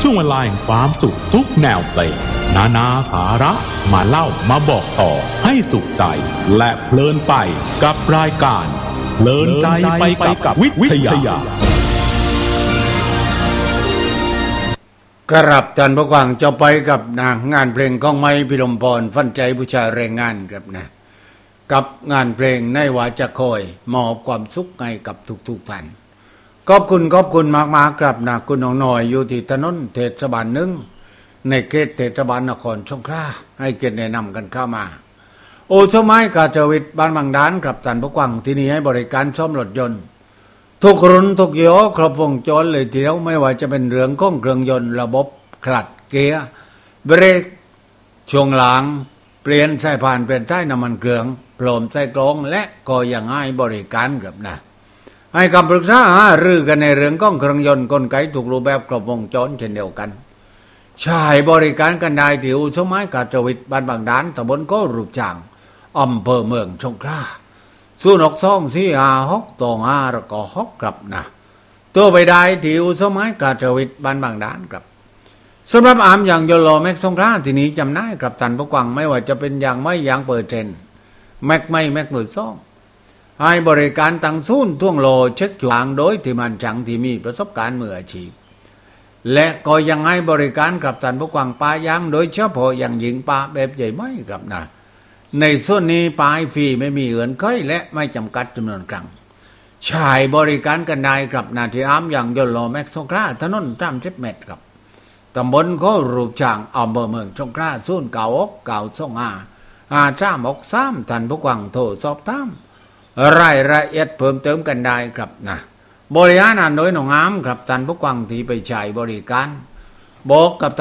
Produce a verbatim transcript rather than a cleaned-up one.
ช่วงเวลาแห่งความสุขทุกแนวเพลงนานาสาระมาเล่ามาบอกต่อให้สุขใจและเพลินไปกับรายการเพลินใจไปกับวิทยากรับท่านผู้ฟังจะไปกับนะงานเพลงของไม้พิรมพรฟันใจผู้ชายแรงงานครับนะกับงานเพลงในวาจะคอยมอบความสุขให้กับทุกๆท่านขอบคุณขอบคุณมากๆครับนะคุณน้องหน่อยอยู่ที่ถนนเทศบาลหนึ่งในเขตเทศบาลนครสงขลาให้เกียรติแนะนำกันเข้ามาโอสมัยกาจวิทย์บ้านบางดานครับท่านผู้ฟังที่นี่ให้บริการซ่อมรถยนต์ทุกรุ่นทุกยี่ห้อครบวงจรเลยทีเดียวไม่ว่าจะเป็นเรื่องของเครื่องยนต์ระบบคลัตช์เกียร์เบรกช่วงหลังเปลี่ยนสายพานเปลี่ยนท้ายน้ำมันเครื่องพร้อมใส่กรองและก็ยังให้บริการครับนะให้คำปรึกษาหารือกันในเรื่องของเครื่องยนต์กลไกถูกรูปแบบครบวงจรเช่นเดียวกันใช้บริการกันได้ที่อู่สมัยกาจวิทย์บ้านบางดานตำบลโก้รูปจางอำเภอเมืองสงขลาศูนย์หกสองสี่ห้าหกตองห้าแล้วก็หกครับนะตัวไปได้ที่อู่สมัยกาจวิทย์บ้านบางดานครับสำหรับอามอย่างโยโลแม็กสงขลาที่นี้จำได้ครับท่านผู้ฟังไม่ว่าจะเป็นอย่างไม่อย่างเปิดเทนแม็กไม่แม็กมือซ่องให้บริการตั้งศูนย์ท่วงโลเช็คจุดโดยที่มันจังที่มีประสบการณ์มืออาชีพและก็ยังให้บริการกับท่านผู้ฟังปลายางโดยเฉพาะอย่างหญิงปลาแบบใหญ่ไม่ครับนะในส่วนนี้ปลายฟรีไม่มีเงื่อนไขและไม่จำกัดจำนวนครั้งใช้บริการกันได้ครับนาที่อามอย่างโยโลแม็กสงขลาถนนสามสิบเมตรครับตำบลโครูปช่างอำเภอเมืองสงขลาศูนย์เก้าหกเก้าสองห้าห้าสามหกสามท่านผู้ฟังโทรสอบถามรายละเอียดเพิ่มเติมกันได้ครับนะบริหารโดยหนองอามครับท่านผู้ฟังที่ไปใช้บริการบอกกับ